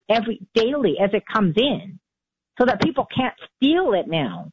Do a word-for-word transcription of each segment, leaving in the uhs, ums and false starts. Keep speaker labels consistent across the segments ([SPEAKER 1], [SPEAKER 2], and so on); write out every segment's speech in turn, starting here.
[SPEAKER 1] every daily as it comes in so that people can't steal it now.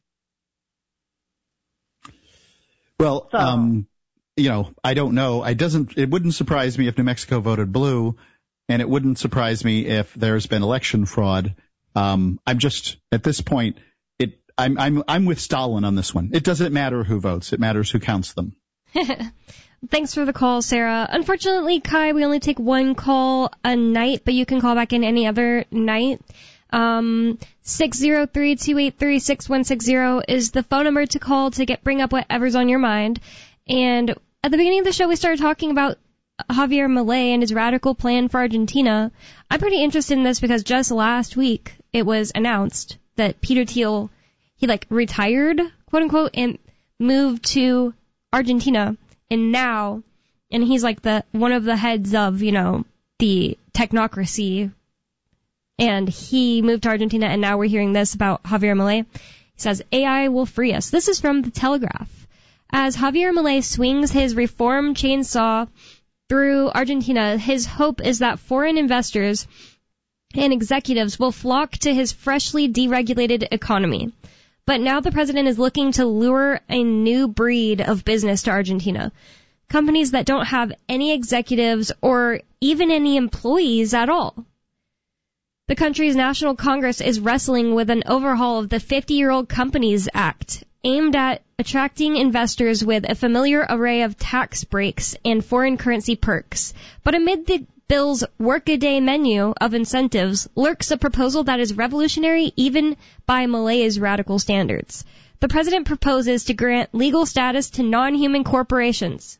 [SPEAKER 2] Well,
[SPEAKER 1] so,
[SPEAKER 2] um, you know, I don't know. I doesn't. It wouldn't surprise me if New Mexico voted blue, and it wouldn't surprise me if there's been election fraud. Um, I'm just at this point. It. I'm. I'm. I'm with Stalin on this one. It doesn't matter who votes. It matters who counts them.
[SPEAKER 3] Thanks for the call, Sarah. Unfortunately, Kai, we only take one call a night, but you can call back in any other night. Um, six zero three, two eight three, six one six zero is the phone number to call to get bring up whatever's on your mind. And at the beginning of the show, we started talking about Javier Milei and his radical plan for Argentina. I'm pretty interested in this because just last week it was announced that Peter Thiel, he like retired, quote unquote, and moved to Argentina. And now, and he's like the one of the heads of, you know, the technocracy. And he moved to Argentina, and now we're hearing this about Javier Milei. He says, A I will free us. This is from The Telegraph. As Javier Milei swings his reform chainsaw through Argentina, his hope is that foreign investors and executives will flock to his freshly deregulated economy. But now the president is looking to lure a new breed of business to Argentina. Companies that don't have any executives or even any employees at all. The country's National Congress is wrestling with an overhaul of the fifty-year-old Companies Act, aimed at attracting investors with a familiar array of tax breaks and foreign currency perks. But amid the bill's workaday menu of incentives lurks a proposal that is revolutionary even by Malei's radical standards. The president proposes to grant legal status to non-human corporations,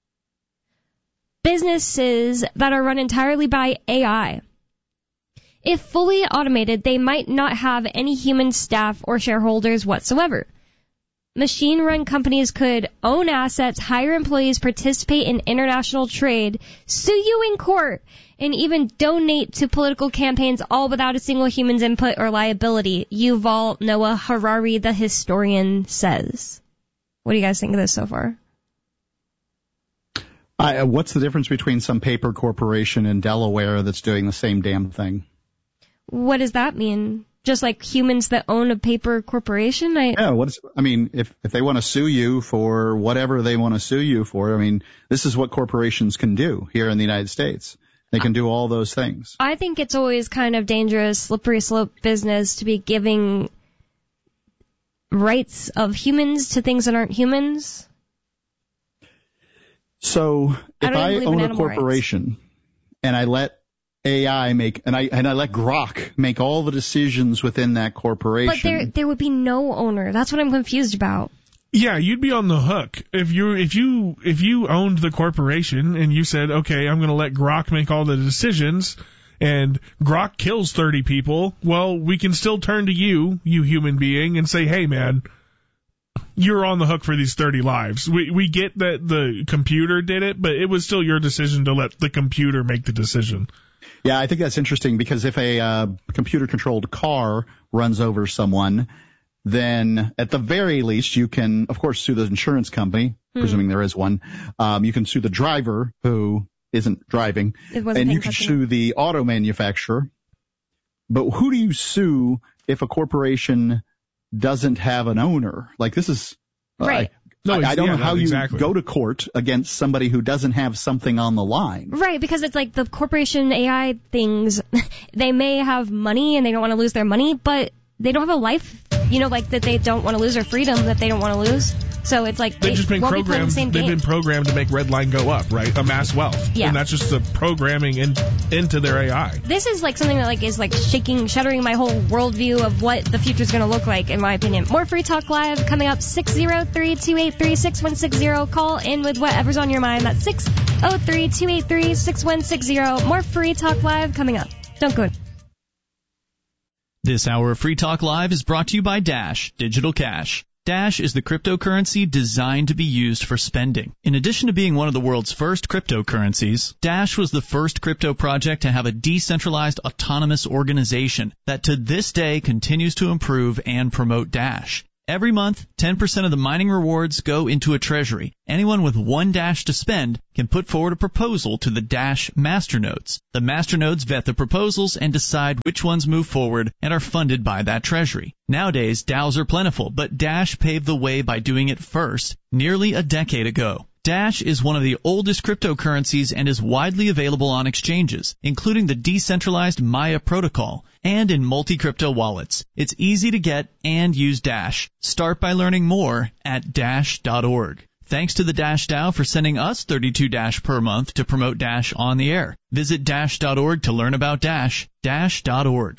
[SPEAKER 3] businesses that are run entirely by A I. If fully automated, they might not have any human staff or shareholders whatsoever. Machine-run companies could own assets, hire employees, participate in international trade, sue you in court, and even donate to political campaigns, all without a single human's input or liability, Yuval Noah Harari, the historian, says. What do you guys think of this so far?
[SPEAKER 2] Uh, what's the difference between some paper corporation in Delaware that's doing the same damn thing?
[SPEAKER 3] What does that mean? Just like humans that own a paper corporation? I,
[SPEAKER 2] yeah, what's, I mean, if, if they want to sue you for whatever they want to sue you for, I mean, this is what corporations can do here in the United States. They can do all those things.
[SPEAKER 3] I think it's always kind of dangerous, slippery slope business to be giving rights of humans to things that aren't humans.
[SPEAKER 2] So if I, I own a corporation
[SPEAKER 3] rights.
[SPEAKER 2] and I let A I make, and I and I let Grok make all the decisions within that corporation.
[SPEAKER 3] But there there would be no owner. That's what I'm confused about.
[SPEAKER 4] Yeah, you'd be on the hook if you if you if you owned the corporation and you said, okay, I'm going to let Grok make all the decisions, and Grok kills thirty people. Well, we can still turn to you, you human being, and say, hey, man, you're on the hook for these thirty lives. We we get that the computer did it, but it was still your decision to let the computer make the decision.
[SPEAKER 2] Yeah, I think that's interesting because if a uh, computer-controlled car runs over someone, then at the very least you can, of course, sue the insurance company, hmm. presuming there is one. Um, you can sue the driver who isn't driving, and you can sue the auto manufacturer. But who do you sue if a corporation doesn't have an owner? Like this is
[SPEAKER 3] right.
[SPEAKER 2] Uh, No, I, I don't
[SPEAKER 4] yeah,
[SPEAKER 2] know how
[SPEAKER 4] no,
[SPEAKER 2] you
[SPEAKER 4] exactly.
[SPEAKER 2] go to court against somebody who doesn't have something on the line.
[SPEAKER 3] Right, because it's like the corporation A I things, they may have money and they don't want to lose their money, but they don't have a life, you know, like that they don't want to lose their freedom that they don't want to lose. So it's like
[SPEAKER 4] they've
[SPEAKER 3] they
[SPEAKER 4] just been
[SPEAKER 3] won't
[SPEAKER 4] programmed.
[SPEAKER 3] be playing the same
[SPEAKER 4] they've
[SPEAKER 3] game.
[SPEAKER 4] been programmed to make Redline go up, right? Amass wealth,
[SPEAKER 3] yeah.
[SPEAKER 4] And that's just the programming in, into their A I.
[SPEAKER 3] This is like something that like is like shaking, shuttering my whole worldview of what the future is going to look like, in my opinion. More Free Talk Live coming up. Six zero three, two eight three, six one six zero. Call in with whatever's on your mind. That's six zero three, two eight three, six one six zero. More Free Talk Live coming up. Don't go.
[SPEAKER 5] This hour of Free Talk Live is brought to you by Dash Digital Cash. Dash is the cryptocurrency designed to be used for spending. In addition to being one of the world's first cryptocurrencies, Dash was the first crypto project to have a decentralized autonomous organization that to this day continues to improve and promote Dash. Every month, ten percent of the mining rewards go into a treasury. Anyone with one Dash to spend can put forward a proposal to the Dash masternodes. The masternodes vet the proposals and decide which ones move forward and are funded by that treasury. Nowadays, DAOs are plentiful, but Dash paved the way by doing it first, nearly a decade ago. Dash is one of the oldest cryptocurrencies and is widely available on exchanges, including the decentralized Maya protocol, and in multi-crypto wallets. It's easy to get and use Dash. Start by learning more at dash dot org. Thanks to the Dash DAO for sending us thirty-two Dash per month to promote Dash on the air. Visit dash dot org to learn about Dash. dash dot org.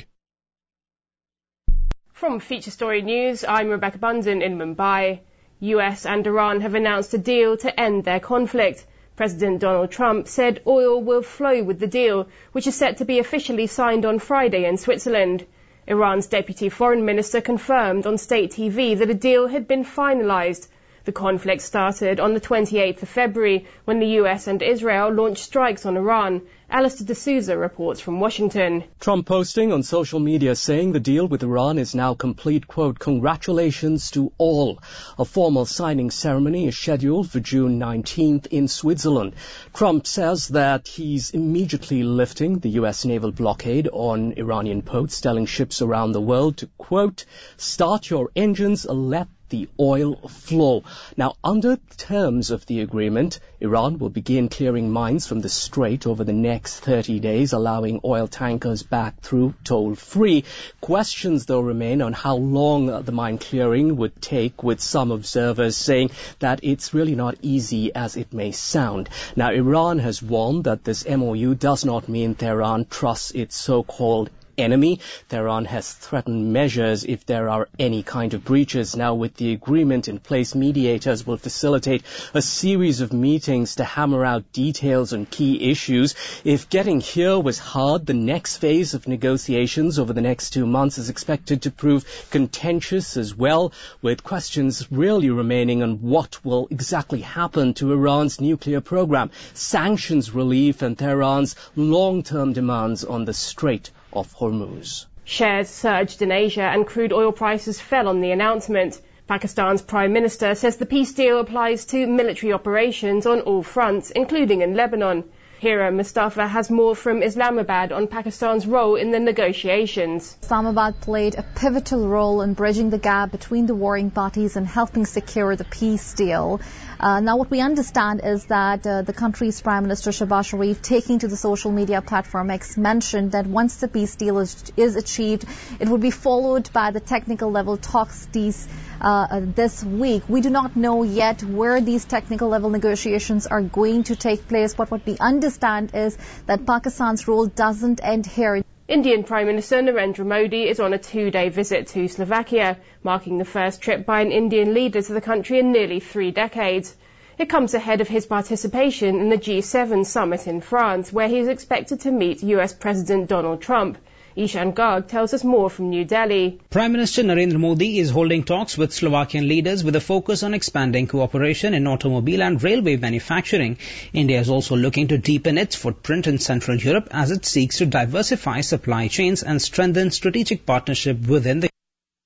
[SPEAKER 6] From Feature Story News, I'm Rebecca Bunzen in Mumbai. U S and Iran have announced a deal to end their conflict. President Donald Trump said oil will flow with the deal, which is set to be officially signed on Friday in Switzerland. Iran's deputy foreign minister confirmed on state T V that a deal had been finalized. The conflict started on the twenty-eighth of February when the U S and Israel launched strikes on Iran. Alistair D'Souza reports from Washington.
[SPEAKER 7] Trump posting on social media saying the deal with Iran is now complete, quote, congratulations to all. A formal signing ceremony is scheduled for June nineteenth in Switzerland. Trump says that he's immediately lifting the U S naval blockade on Iranian ports, telling ships around the world to, quote, start your engines and let the oil flow. Now, under the terms of the agreement, Iran will begin clearing mines from the strait over the next thirty days, allowing oil tankers back through toll-free. Questions, though, remain on how long the mine clearing would take, with some observers saying that it's really not easy as it may sound. Now, Iran has warned that this M O U does not mean Tehran trusts its so-called enemy. Tehran has threatened measures if there are any kind of breaches. Now, with the agreement in place, mediators will facilitate a series of meetings to hammer out details on key issues. If getting here was hard, the next phase of negotiations over the next two months is expected to prove contentious as well, with questions really remaining on what will exactly happen to Iran's nuclear program, sanctions relief, and Tehran's long-term demands on the Strait of Hormuz.
[SPEAKER 6] Shares surged in Asia and crude oil prices fell on the announcement. Pakistan's Prime Minister says the peace deal applies to military operations on all fronts, including in Lebanon. Hira Mustafa has more from Islamabad on Pakistan's role in the negotiations.
[SPEAKER 8] Islamabad played a pivotal role in bridging the gap between the warring parties and helping secure the peace deal. Uh, now, what we understand is that uh, the country's Prime Minister Shehbaz Sharif, taking to the social media platform X, mentioned that once the peace deal is, is achieved, it would be followed by the technical level talks these, uh, this week. We do not know yet where these technical level negotiations are going to take place, but what we understand is that Pakistan's role doesn't end here.
[SPEAKER 6] Indian Prime Minister Narendra Modi is on a two-day visit to Slovakia, marking the first trip by an Indian leader to the country in nearly three decades. It comes ahead of his participation in the G seven summit in France, where he is expected to meet U S President Donald Trump. Ishan Garg tells us more from New Delhi.
[SPEAKER 9] Prime Minister Narendra Modi is holding talks with Slovakian leaders with a focus on expanding cooperation in automobile and railway manufacturing. India is also looking to deepen its footprint in Central Europe as it seeks to diversify supply chains and strengthen strategic partnership within the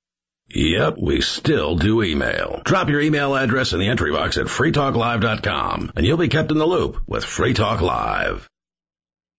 [SPEAKER 10] Yep, we still do email. Drop your email address in the entry box at free talk live dot com and you'll be kept in the loop with Free Talk Live.